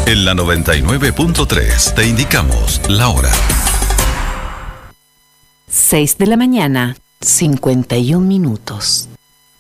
En la 99.3 te indicamos la hora. 6 de la mañana, 51 minutos.